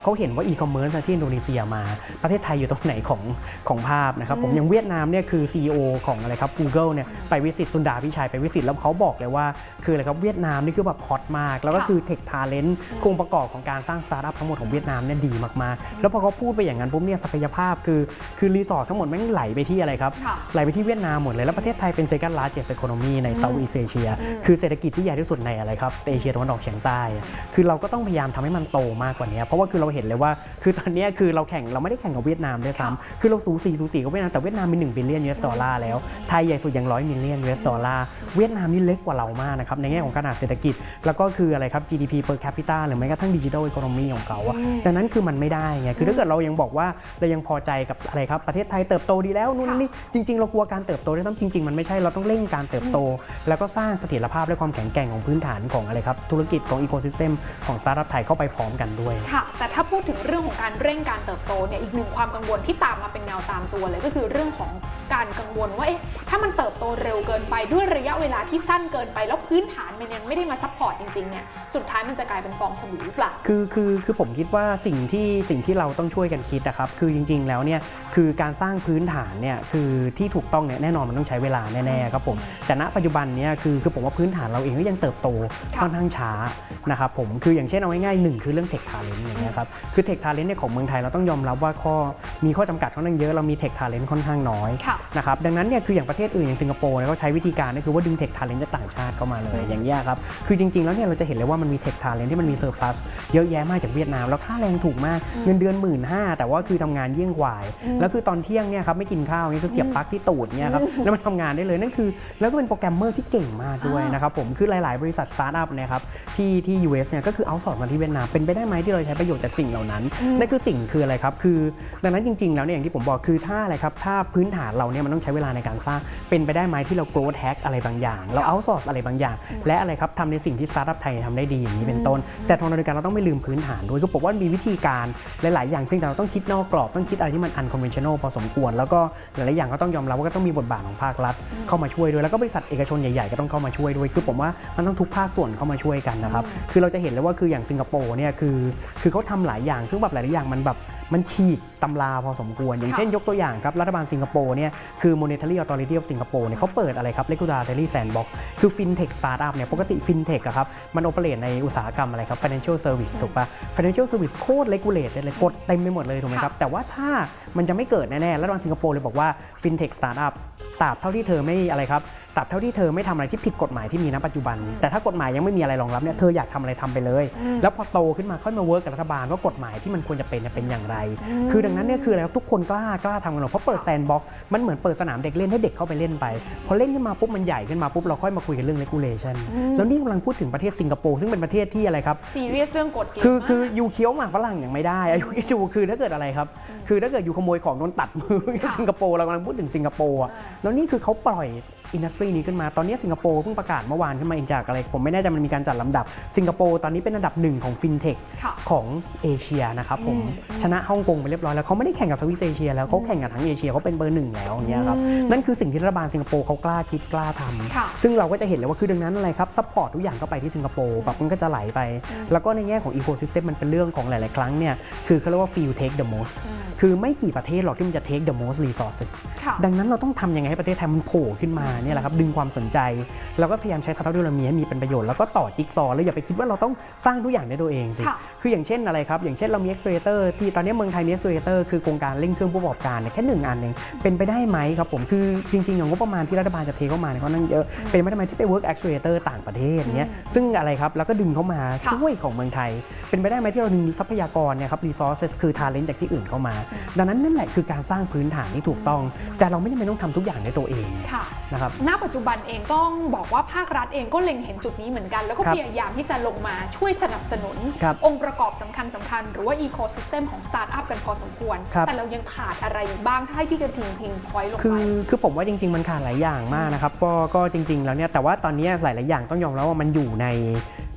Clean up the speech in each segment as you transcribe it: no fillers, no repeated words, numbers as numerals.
เขาเห็นว่าอีคอมเมิร์ซที่อินโดนีเซียมาประเทศไทยอยู่ตรงไหนของภาพนะครับผมอย่างเวียดนามเนี่ยคือ CEO ของอะไรครับ Google เนี่ยไปวิสิตสุนดาพิชัยไปวิสิตแล้วเขาบอกเลยว่าคืออะไรครับเวียดนามนี่คือแบบฮอตมากแล้วก็คือเทคทาเลนต์โครงประกอบของการสร้างสตาร์ทอัพทั้งหมดของเวียดนามเนี่ยดีมากๆแล้วพอเขาพูดไปอย่างนั้นปุ๊บเนี่ยศักยภาพคือรีสอร์ททั้งหมดแม่งไหลไปที่อะไรครับไหลไปที่เวียดนามหมดเลยแล้วประเทศไทยเป็น second largest economy ใน Southeast Asia คือเศรษฐกิจที่ใหญ่ที่สุดในอะไรครับเอเชียตะวันออกเฉียงใต้คือเราก็ต้องพยายามทำให้มันโตมากกว่านี้เพราะว่าคือเราเห็นเลยว่าคือตอนนี้คือเราไม่ได้แข่งกับเวียดนามด้วยซ้ำคือเราสูสีกับเวียดนามแต่เวียดนามมี1 บิลเลียน US ดอลลาร์แล้วไทยใหญ่สุดอย่าง100 มิลเลียน US ดอลลาร์เวียดนามนี่เล็กกว่าเรามากนะครับในแง่ของขนาดเศรษฐกิจแล้วก็คืออะไรครับ GDP per capita หรือแม้กระทั่ง digital economy ของเขาดังนั้นคือมันไม่ได้ไงคือถ้าเกิดเรายังบอกว่าเรายังพอใจกับอะไรครับประเทศไทยเติบโตดีแล้วนู่นนี่จริงๆเรากลัวการเติบโตได้จริงๆมันไม่ใช่เราต้องเร่งการเติบโตแล้วก็สร้างเสถียรภาพและความแข็งแกร่งของพื้นฐานของอะไรครับธุรกิจของ ecosystem ของสตาร์ทอัพไทยเข้าไปพร้อมกันด้วยค่ะแต่ถ้าพูดถึงเรื่องของการเร่งการเติบโตเนี่ยอีกหนึ่งความกังวลที่ตามมาเป็นแนวตามตัวเลยก็คือเรื่องของการกังวลว่าถ้ามันเติบโตเร็วเกินไปด้วยระยะเวลาที่สั้นเกินไปแล้วพื้นฐานมันยังไม่ได้มาซัพพอร์ตจริงๆเนี่ยสุดท้ายมันจะกลายเป็นฟองสบู่หรือเปล่าคือผมคิดว่าสิ่งที่เราต้องช่วยกันคิดนะครับคือจริงๆแล้วเนี่ยคือการสร้างพื้นฐานเนี่ยคือที่ถูกต้องเนี่ยแน่นอนมันต้องใช้เวลาแน่ๆครับผมแต่ณปัจจุบันเนี่ยคือผมว่าพื้นฐานเราเองก็ยังเติบโตค่อนข้างช้านะครับผมคืออย่างเช่นเอาง่ายๆ1คือเรื่องเทคทาเลนต์อย่างเงี้ยครับคือเทคทาเลนต์เนี่ยของเมืองไทยเราต้องยอมรับว่ามีข้อจำกัดค่อนข้างเยอะเรามีเทคทาเลนต์ค่อนข้างน้อยนะครับดังนั้นเนี่ยคืออย่างประเทศอื่นอย่างสิงคโปร์เนี่ยเขาใช้วิธีการก็คือว่าดึงเทคทาเลนต์จากต่างชาติเข้ามาเลยอย่างเงี้ยครับคือจริงๆแล้วเนี่ยเราจะเห็นเลยว่ามันมีเทคทาเลนต์ที่มันมีเซอร์พลัสเยอะแยะมากจากเวียดนามแล้วค่าแรงถูกมากเงินเดือน 15,000 แต่ว่าคือทำงานเยี่ยงกว่าแล้วคือตอนเที่ยงเนี่ยครับไม่กินข้าวนี่คือเสียบปลั๊กที่ตูดเนี่ยครับแล้วมันทำงานได้เลยนั่นคือแล้วก็เป็นโปรแกรมเมอร์ที่เก่งมากด้วยนะครับผมคือหลายๆบริษัทสตาร์ทอัพนะครับที่ US เนี่ยก็คือเอาท์ซอร์สมาที่เวียดนามเป็นไปได้ไหมที่เราใช้ประโยชน์จากสิ่งเหล่านั้นนั่นคือสิ่งคืออะไรครับคือดังนั้นจริงๆแล้วเนี่ยอย่างที่ผมบอกคือถ้าอะไรครับถ้าพื้นฐานเราเนี่ยมันต้องใช้เวลาในการสร้างเป็นไปได้ไหมที่เรา growth hack อะไรบางอย่างเราเอาท์ซอร์สอะไรบางอย่างและอะไรครับทำในสิ่งที่สตาร์ทอัพไทยทำได้ดีอย่างนี้เป็นต้นแต่ทางเดียวกันเราต้องไม่ลืมพื้นฐานด้วยก็บอกว่ามีวิธีการหลายๆอย่างที่เราต้องคิดนอกกรอบต้องคิดอะไรที่มัน unconventional พอสมควรแล้วก็หลายๆอย่างก็ต้องยอมรับว่าก็ต้องมีบทบาทของภาครัฐเข้ามาช่วยด้วยแล้วก็บริษัทเอกชนใหญ่ๆก็ต้องเข้ามาช่วยด้วยคือผมว่ามันต้องทุกภาคส่วนเข้ามาช่วยกันนะครับคือเราจะเห็นเลยว่าคืออย่างสิงคโปร์เนี่ยคือเขาทำหลายอย่างซึ่งแบบหลายๆอย่างมันฉีกตำราพอสมควรอย่างเช่นยกตัวอย่างครับรัฐบาลสิงคโปร์เนี่ยคือ Monetary Authority of Singapore เนี่ยเขาเปิดอะไรครับ Regulatory Sandbox คือ FinTech Startup เนี่ยปกติ FinTech อะครับมันโอเปเรตในอุตสาหกรรมอะไรครับ Financial Service ถูกป่ะ Financial Service โคตร regulate เลยกฎเต็มไปหมดเลยถูกไหมครับแต่ว่าถ้ามันจะไม่เกิดแน่ๆรัฐบาลสิงคโปร์เลยบอกว่า FinTech Startup ตราบเท่าที่เธอไม่อะไรครับตราบเท่าที่เธอไม่ทำอะไรที่ผิดกฎหมายที่มีณปัจจุบันแต่ถ้ากฎหมายยังไม่มีอะไรรองรับเนี่ยเธออยากทำอะไรทำไปเลยแล้วพอโตขึ้นมาค่อยมาเวิร์กกับรัฐบาลว่ากฎหมายที่มันควรจะเป็นอย่างไรคือดังนั้นเนี่ยคืออะไรทุกคนกล้าทำกันหรอกเพราะเปิดแซนด์บ็อกซ์มันเหมือนเปิดสนามเด็กเล่นให้เด็กเข้าไปเล่นไปพอเล่นขึ้นมาปุ๊บมันใหญ่ขึ้นมาปุ๊บเราค่อยมาคุยกันเรื่อง regulation แล้วนี่กำลังพูดถึงประเทศสิงคโปร์ซึ่งเป็นประเทศที่อะไรครับซีเรียสเรื่องกฎเกณฑ์คือยูเคี้ยวหมากฝรั่งอย่างไม่ได้อายุคิดดูคือถ้าเกิดอะไรครับคือถ้าเกิดยูขโมยของโดนตัดมือสิงคโปร์เรากำลังพูดถึงสิงคโปร์แล้วนี่คือเขาปล่อยอินดัสทรีนี้ขึ้นมาตอนนี้สิงคโปร์เพิ่งประกาศเมื่อวานขึ้นมาเองจากอะไรผมไม่แน่ใจมันมีการจัดลำดับสิงคโปร์ตอนนี้เป็นอันดับ1ของฟินเทคของเอเชียนะครับผมชนะฮ่องกงไปเรียบร้อยแล้วเขาไม่ได้แข่งกับสวิตเซอร์เอเชียแล้วเขาแข่งกับทั้งเอเชียเขาเป็นเบอร์1แล้วอย่างเงี้ยครับนั่นคือสิ่งที่รัฐบาลสิงคโปร์เขากล้าคิดกล้าทำซึ่งเราก็จะเห็นเลยว่าคือดังนั้นอะไรครับซัพพอร์ตทุกอย่างก็ไปที่สิงคโปร์แบบมันก็จะไหลไปแล้วก็ในแง่ของอีโคซิสเต็มมันเป็นเรื่องของหลายๆครั้งเนี่ยคือเขาเรียกว่า few take the most คือไม่กี่ประเทศหรอกที่มันจะ take the most resources ดังนั้นเราต้องทำยังไงให้ประเทศไทยมันโผล่ขึ้นมาเนี่ยแหละครับดึงความสนใจแล้วก็พยายามใช้สตาร์ทอัพที่เรามีให้มีเป็นประโยชน์แล้วก็ต่อจิ๊กซอว์แล้วอย่าไปคิดว่าเราต้องสร้างทุกอย่างด้วยตัวเองสิคืออย่างเช่นอะไรครับอย่างเช่นเรามี Accelerator ที่ตอนนี้เมืองไทยมี Accelerator คือโครงการเร่งเครื่องผู้ประกอบการแค่1 อันเองเป็นไปได้ไหมครับผมคือจริงๆอย่างงบประมาณที่รัฐบาลจะเทเข้ามาเนี่ยเขานั่งเยอะเป็นไปได้ไหมที่ไป Work Accelerator ต่างประเทศเนี้ยซึ่งอะไรครับแล้วก็ดึงเข้ามาช่วยของเมืองไทยเป็นไปได้ไหมที่เราดึงทรัพยากรเนี่ยครับ resources คือ talent จากที่อื่นเข้ามาดังนั้นนั่นแหละคือการสร้างพื้นฐานที่ถูกต้องแต่เราไม่จำเป็นต้องทำทุกอย่างด้วยตัวเองนะครับณปัจจุบันเองต้องบอกว่าภาครัฐเองก็เล็งเห็นจุดนี้เหมือนกันแล้วก็พยายามที่จะลงมาช่วยสนับสนุนองค์ประกอบสำคัญหรือว่าอีโคซิสเต็มของสตาร์ทอัพกันพอสมควรแต่เรายังขาดอะไรบ้างถ้าให้พี่กระทิงพิงพอยต์ลงไปคือผมว่าจริงๆมันขาดหลายอย่างมากนะครับก็จริงๆแล้วเนี่ยแต่ว่าตอนนี้หลายๆอย่างต้องยอมรับว่ามันอยู่ใน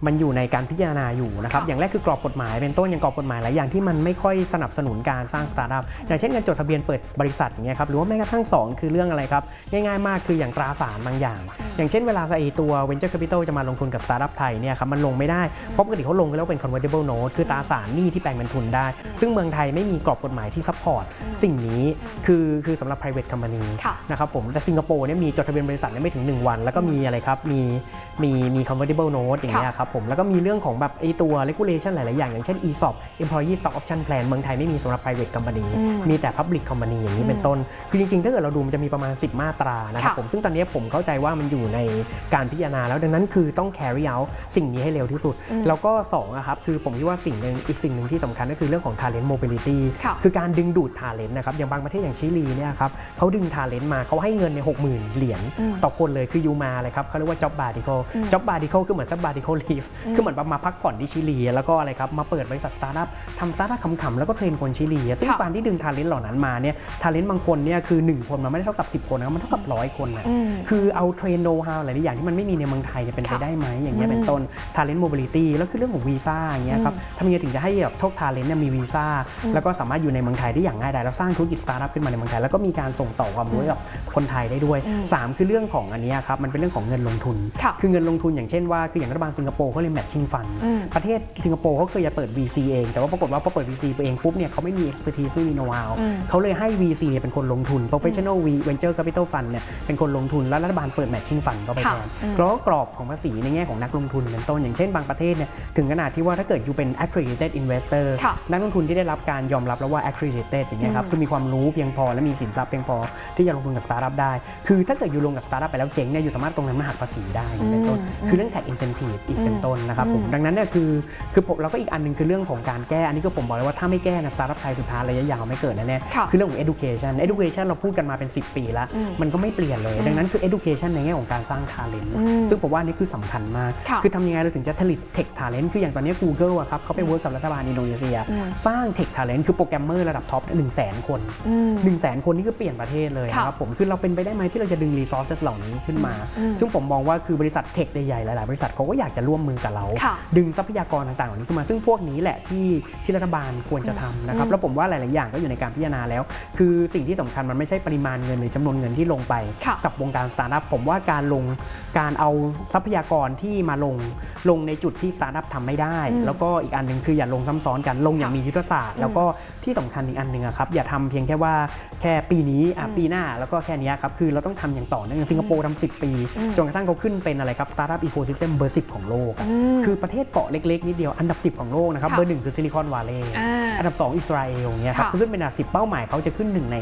มันอยู่ในการพิจารณาอยู่นะครับอย่างแรกคือกรอบกฎหมายเป็นต้นอย่างกรอบกฎหมายหลายอย่างที่มันไม่ค่อยสนับสนุนการสร้างสตาร์ทอัพอย่างเช่นการจดทะเบียนเปิดบริษัทอย่างเงี้ยครับหรือว่าแม้กระทั่ง2คือเรื่องอะไรครับง่ายๆมากคืออย่างตราสารบางอย่างอย่างเช่นเวลาไอ้ตัว venture capital จะมาลงทุนกับสตาร์ทอัพไทยเนี่ยครับมันลงไม่ได้เพราะปกติเขาลงกันแล้วเป็น convertible note คือตราสารหนี้ที่แปลงเป็นทุนได้ซึ่งเมืองไทยไม่มีกรอบกฎหมายที่ซัพพอร์ตสิ่งนี้คือสำหรับ private company นะครับผมแต่สิงคโปร์เนี่ยมีจดทะเบียนบริษัทไม่ถึง1วันแล้วก็มีอะไรครับมี convertible note อย่างเงี้ยครับผมแล้วก็มีเรื่องของแบบไอ้ตัว regulation หลายๆอย่างเช่น ESOP employee stock option plan เมืองไทยไม่มีสำหรับ private company มีแต่ public company อย่างนี้เป็นต้นคือจริงๆถ้าเกิดเราดูมันจะมีประมาณ10มาตรานะครับผมซึ่งตอนนี้ผมเข้าใจว่ามันอยู่ในการพิจารณาแล้วดังนั้นคือต้อง carry out สิ่งนี้ให้เร็วที่สุดแล้วก็2ครับคือผมคิดว่าอีกสิ่งหนึ่งที่สำคัญก็คือเรื่องของ talent mobility คือการดึงดูด talent นะครับอย่างบางประเทศอย่างชิลีเนี่ยครับเขาดึง talent มาเขาให้เงินใน 60,000 เหรียญต่อคนเลยคือยูมาเลยครับเขาเรียกว่า job sabbatical คือเหมือน sabbatical leave คือเหมือนมาพักผ่อนที่ชิลีแล้วก็อะไรครับมาเปิดบริษัทสตาร์ทอัพทำสตาร์ทอัพขำๆแล้วก็เทรนคนชิลีซึ่งการที่ดึง talent เหล่านั้นมาเนี่ยtalent บางคนเนี่ยคือ1คนมันไม่ได้เท่ากับ10คนนะมันเท่ากับ100คนนะคือเอาเทรนโนว์ฮาวหลายๆอย่างที่มันไม่มีในเมืองไทยจะเป็นไปได้ไหมอย่างเงี้ยเป็นต้น talent mobility แล้วคือเรื่องของวีซ่าอย่างเงี้ยครับทำยังไงถึงจะให้แบบทุก talent เนี่ยมีวีซ่าแล้วก็สามารถอยู่ในเมืองไทยได้อย่างง่ายดายแล้วสร้างธุรกิจสตาร์ทอัพขึ้นมาในเมืองไทยแล้วก็มีการส่งต่อความรู้กับคนไทยได้ด้วย3คือเรื่องของอันนี้ครับมันเป็นเรื่องของเงินลงทุนคือเงินลงทุนอย่างเช่นว่าคืออย่างรัฐบาลสิงคโปร์เขาเรียก matching fund ประเทศสิงคโปร์เขาเคยจะเปิด VC เองแต่ว่าปรากฏว่าพอเปิด VC เองปุ๊บเนี่ยเขาไม่มี expertise ไม่มี know-how เขาเลยให้ VC เป็นคนลงทุน professional venture capital fund เนี่ยเป็นคนลงทุนแล้วรัฐบาลเปิด matching fund ก็ไปแทนแล้วก็กรอบของภาษีในแง่ของนักลงทุนเป็นต้นอย่างเช่นบางประเทศเนี่ยถึงขนาดที่ว่าถ้าเกิดอยู่เป็น accredited investor นักลงทุนที่ได้รับการยอมรับแล้วว่า accredited อย่างเงี้ยครับคือมีความรู้เพียงพอและมีสินทรัพย์เพียงพอที่จะลงทุนกับสตาร์ทอัพได้คือถ้าเกิดอยู่ลงกับสตาร์ทอัพไปแล้วเจ๊งเนี่ยอยู่สามารถตรงนั้นมาหักภาษีได้เป็นต้นคือเรื่อง tax incentive อีกเป็นต้นนะครับผมดังนั้นเนี่ยคือผมแล้วก็อีกอันนึงคือเรื่องของการแก้อันนี้ก็ผมบอกเลยว่าถ้าไม่แก้นะสตาร์ทอัพไทยสุดท้ายระยะยาวไม่เกิดแน่ๆคือเรื่องของ education เราพูดกันมาเป็น10 ปีแล้วมันก็ไม่เปลี่ยนเลยดังนั้นคือ education ในแง่ของการสร้าง talent ซึ่งผมว่านี่คือสำคัญมากคือทำยังไงเราถึงจะผลิต tech talent คืออย่างตอนนี้ Google อะครับเขาไปเวิร์กกับรัฐบาลอินโดนีเซียสร้าง tech talent คือโปรแกรมเมอร์ระดับท็อป 100,000 คน100,000 คนนี่ก็เปลี่ยนประเทศเลยนะครับผมคือเราเป็นไปได้ไหมที่เราจะดึง resources เหล่านี้ขึ้นมาซึ่งผมมองว่าคือบริษัทเทคใหญ่ๆหลายๆบริษัทเขาก็อยากจะร่วมมือกับเราดึงทรัพยากรต่างๆเหล่านี้ขึ้นมาซึ่งพวกนี้แหละที่รัฐบาลควรจะทำนะครับแล้วผมว่าหลายๆอย่างก็อยู่ในการพิจารณาแล้วคือสิ่งที่สำคัญมันไม่ใช่ปริมาณเงินหรือจำนวนเงินที่ลงไปกับวงการสตาร์ทอัพผมว่าการเอาทรัพยากรที่มาลงในจุดที่สตาร์ทอัพทำไม่ได้แล้วก็อีกอันนึงคืออย่าลงซ้ำซ้อนกันลงอย่างมียุทธศาสตร์แล้วก็ที่สำคัญอีกอันนึงครับอย่าทำเพียงแค่ว่าแค่ปีนี้ปีหน้าแล้วก็แค่นี้ครับคือเราต้องทำอย่างต่อเนื่องสิงคโปร์ทำ10 ปีจนกระทั่งเขาขึ้นเป็นอะไรครับสตาร์ทอัพอีโคซิสเต็มเบอร์ 10ของโลกคือประเทศเกาะเล็กๆนิดเดียวอันดับ10ของโลกนะครับเบอร์ 1คือซิลิคอนวัลเลย์อันดับ2อิสราเอลเนี่ยครับขึ้นเป็นอันดับ10เป้าหมายเขาจะขึ้น1 ใน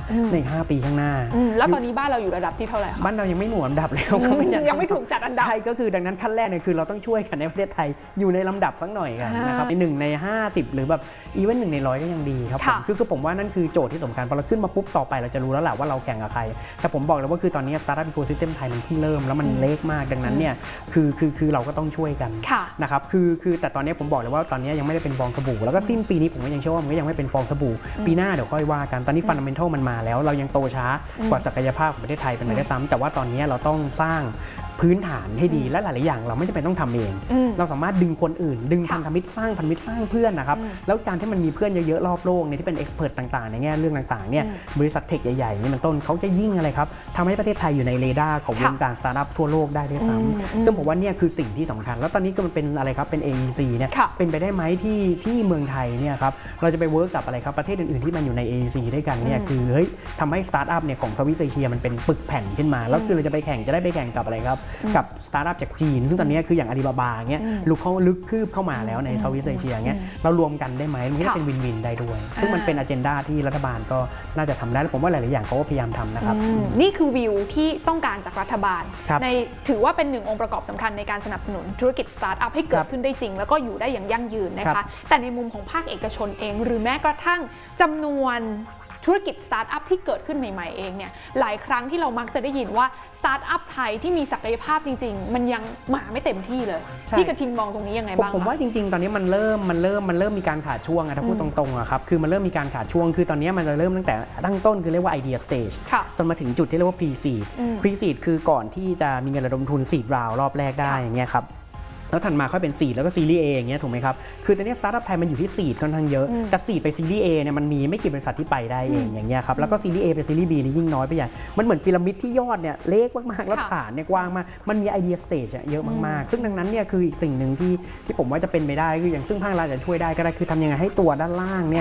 5 ปีข้างหน้าแล้วตอนนี้บ้านเราอยู่ระดับที่เท่าไหร่คะบ้านเรายังไม่หน่วยอันดับเลยยังไม่ถูกจัดอันดับก็คือดังนั้นขั้นแรกเนี่ยคือเราต้องช่วยกันในประเทศไทยอยู่ในลำดับสักหน่อยกันนะครับ1 ใน 50หรือแบบอีเวนต์1 ใน 100ก็ยังดีครับคือผมว่านั่นคือโจทย์ที่สำคัญพอเราขึ้นมาปุ๊บต่อไปเราจะรู้แล้วแหละว่าเราแข่งกับใครแต่ผมบอกเลยว่าคือตอนนี้สตาร์ทอัพอีโคซิสเต็มไทยมันเพิ่งเริ่มแล้วมันเล็กมากดังนั้นเนี่ยคือเราก็ต้องช่วยกันนะครับคือแต่ตอนนี้ผมบอกเลยว่าตอนนี้ยังไม่ได้เป็นฟองสบู่แล้วก็สิ้นปีนี้ผมก็ยังเชื่อว่ามันก็ยังไม่เป็นฟองสบู่ปีหน้าเดี๋ยวค่อยว่ากันตอนนี้ฟันดัมเมนทัลมันมาแล้วเรายังโตช้ากว่าศักยภาพของประเทศไทยเป็นไปได้ซ้ำแต่ว่าตอนนี้เราต้องสร้างพื้นฐานให้ดีและหลายๆอย่างเราไม่จำเป็นต้องทำเองเราสามารถดึงคนอื่นดึงพันธมิตรสร้างเพื่อนนะครับแล้วการที่มันมีเพื่อนเยอะๆรอบโลกเนี่ยที่เป็นเอ็กซ์เพรสต่างๆในแง่เรื่องต่างๆเนี่ยบริษัทเทคใหญ่ๆนี่มันต้นเขาจะยิ่งอะไรครับทำให้ประเทศไทยอยู่ในเรดาร์ของวงการสตาร์ทอัพทั่วโลกได้ด้วยซ้ำซึ่งผมว่าเนี่ยคือสิ่งที่สำคัญแล้วตอนนี้ก็มันเป็นอะไรครับเป็น AEC เนี่ยเป็นไปได้ไหมที่เมืองไทยเนี่ยครับเราจะไปเวิร์กกับอะไรครับประเทศอื่นๆที่มันอยู่ใน AEC ด้วยกันเนี่ยคือเฮ้ยทำให้สตาร์ทอัพเนี่ยของเซาท์อีสต์เอเชียมันเป็นปึกแผ่นขึ้นมาแล้วคือเราจะได้ไปแข่งกับอะไรครับกับสตาร์ทอัพจากจีนซึ่งตอนนี้คืออย่างอาลีบาบาเงี้ยลึกคืบเข้ามาแล้วในเซาท์อีสต์เอเชียเงี้ยเรารวมกันได้ไหมมันก็เป็นวินได้ด้วยซึ่งมันเป็นอเจนดาที่รัฐบาลก็น่าจะทำได้และผมว่าหลายๆอย่างเขาก็พยายามทำนะครับนี่คือวิวที่ต้องการจากรัฐบาลในถือว่าเป็นหนึ่งองค์ประกอบสำคัญในการสนับสนุนธุรกิจสตาร์ทอัพให้เกิดขึ้นได้จริงแล้วก็อยู่ได้อย่างยั่งยืนนะคะแต่ในมุมของภาคเอกชนเองหรือแม้กระทั่งจำนวนธุรกิจสตาร์ทอัพที่เกิดขึ้นใหม่ๆเองเนี่ยหลายครั้งที่เรามักจะได้ยินว่าสตาร์ทอัพไทยที่มีศักยภาพจริงๆมันยังมาไม่เต็มที่เลยพี่กระทิงมองตรงนี้ยังไงบ้างผมว่าจริงๆตอนนี้มันเริ่มมีการขาดช่วงถ้าพูดตรงๆครับคือมันเริ่มมีการขาดช่วงคือตอนนี้มันจะเริ่มตั้งแต่ตั้งต้นคือเรียกว่า idea stage จนมาถึงจุดที่เรียกว่า pre seed คือก่อนที่จะมีเงินระดมทุน seed round รอบแรกได้อย่างเงี้ยครับแล้วถัดมาค่อยเป็นซีดแล้วก็ซีรีส์ A อย่างเงี้ยถูกไหมครับคือตอนนี้สตาร์ทอัพไทยมันอยู่ที่ซีดค่อนข้างเยอะแต่ซีดไปซีรีส์ A เนี่ยมันมีไม่กี่บริษัทที่ไปได้เองอย่างเงี้ยครับแล้วก็ซีรีส์ A เป็นซีรีส์ B นี่ยิ่งน้อยไปใหญ่มันเหมือนพีระมิดที่ยอดเนี่ยเล็กมากๆแล้วฐานเนี่ยกว้างมากมันมีไอเดียสเตจเยอะมากๆซึ่งดังนั้นเนี่ยคืออีกสิ่งหนึ่งที่ผมว่าจะเป็นไปได้คืออย่างซึ่งภาครัฐจะช่วยได้ก็ได้คือทำยังไงให้ตัวด้านล่างเนี่ย